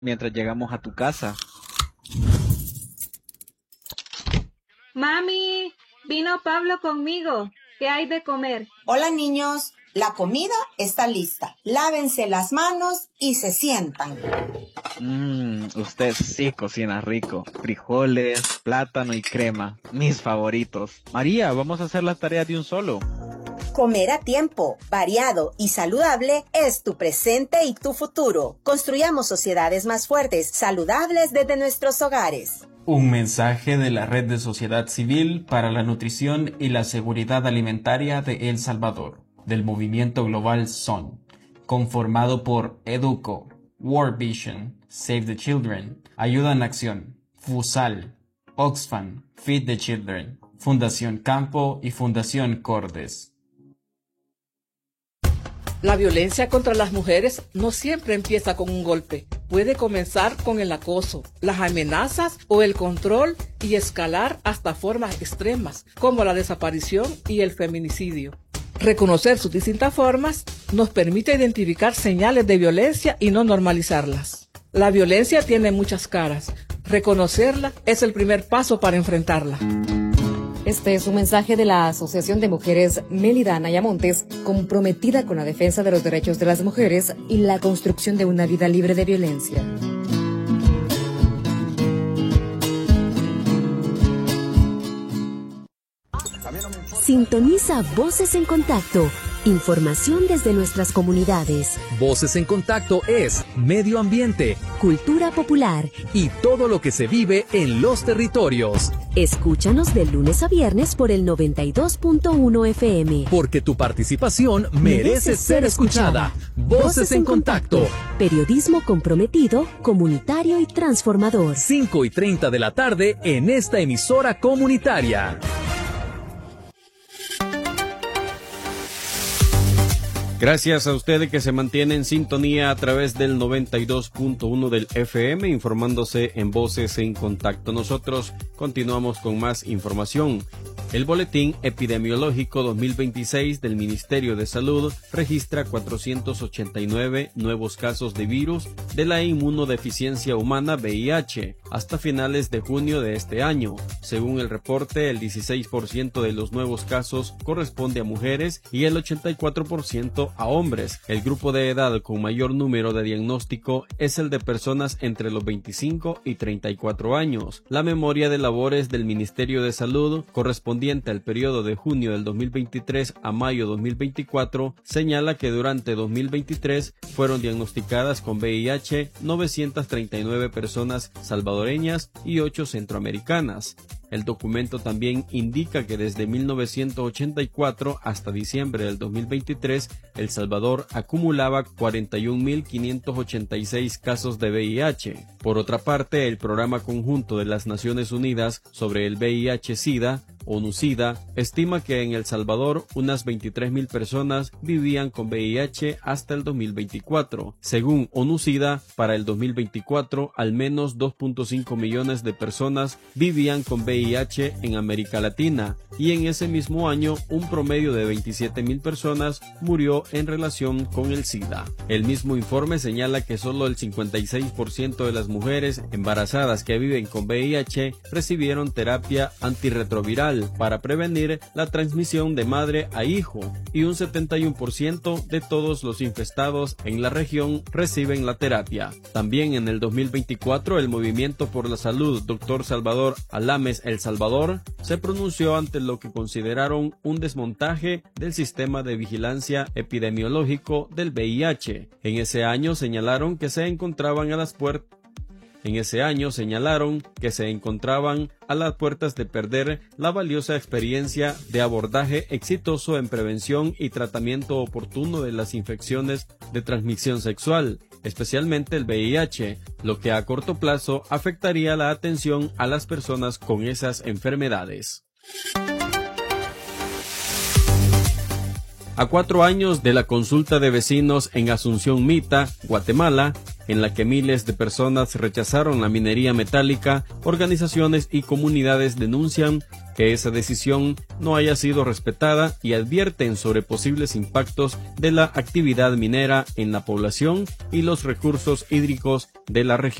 mientras llegamos a tu casa. Mami, vino Pablo conmigo. ¿Qué hay de comer? Hola, niños. La comida está lista. Lávense las manos y se sientan. Usted sí cocina rico. Frijoles, plátano y crema. Mis favoritos. María, vamos a hacer las tareas de un solo. Comer a tiempo, variado y saludable es tu presente y tu futuro. Construyamos sociedades más fuertes, saludables desde nuestros hogares. Un mensaje de la Red de Sociedad Civil para la Nutrición y la Seguridad Alimentaria de El Salvador, del movimiento global SON, conformado por EDUCO, World Vision, Save the Children, Ayuda en Acción, FUSAL, Oxfam, Feed the Children, Fundación Campo y Fundación Cordes. La violencia contra las mujeres no siempre empieza con un golpe. Puede comenzar con el acoso, las amenazas o el control y escalar hasta formas extremas, como la desaparición y el feminicidio. Reconocer sus distintas formas nos permite identificar señales de violencia y no normalizarlas. La violencia tiene muchas caras. Reconocerla es el primer paso para enfrentarla. Este es un mensaje de la Asociación de Mujeres Mélida Ayamontes, comprometida con la defensa de los derechos de las mujeres y la construcción de una vida libre de violencia. Sintoniza Voces en Contacto. Información desde nuestras comunidades. Voces en Contacto es medio ambiente, cultura popular y todo lo que se vive en los territorios. Escúchanos de lunes a viernes por el 92.1 FM. Porque tu participación merece ser escuchada. Voces en Contacto. Periodismo comprometido, comunitario y transformador. 5:30 de la tarde en esta emisora comunitaria. Gracias a usted que se mantiene en sintonía a través del 92.1 del FM, informándose en Voces en Contacto. Nosotros continuamos con más información. El Boletín Epidemiológico 2026 del Ministerio de Salud registra 489 nuevos casos de virus de la inmunodeficiencia humana VIH hasta finales de junio de este año. Según el reporte, el 16% de los nuevos casos corresponde a mujeres y el 84% a hombres. El grupo de edad con mayor número de diagnóstico es el de personas entre los 25 y 34 años. La memoria de labores del Ministerio de Salud correspondiente al periodo de junio del 2023 a mayo 2024 señala que durante 2023 fueron diagnosticadas con VIH 939 personas salvadoreñas y 8 centroamericanas. El documento también indica que desde 1984 hasta diciembre del 2023, El Salvador acumulaba 41.586 casos de VIH. Por otra parte, el Programa Conjunto de las Naciones Unidas sobre el VIH-Sida, ONU-SIDA, estima que en El Salvador unas 23.000 personas vivían con VIH hasta el 2024. Según ONU-SIDA, para el 2024, al menos 2.5 millones de personas vivían con VIH en América Latina, y en ese mismo año un promedio de 27.000 personas murió en relación con el SIDA. El mismo informe señala que solo el 56% de las mujeres embarazadas que viven con VIH recibieron terapia antirretroviral para prevenir la transmisión de madre a hijo, y un 71% de todos los infestados en la región reciben la terapia. También en el 2024, el Movimiento por la Salud Dr. Salvador Alames El Salvador se pronunció ante lo que consideraron un desmontaje del sistema de vigilancia epidemiológico del VIH. En ese año señalaron que se encontraban a las puertas de perder la valiosa experiencia de abordaje exitoso en prevención y tratamiento oportuno de las infecciones de transmisión sexual, especialmente el VIH, lo que a corto plazo afectaría la atención a las personas con esas enfermedades. A 4 años de la consulta de vecinos en Asunción Mita, Guatemala, en la que miles de personas rechazaron la minería metálica, organizaciones y comunidades denuncian que esa decisión no haya sido respetada y advierten sobre posibles impactos de la actividad minera en la población y los recursos hídricos de la región.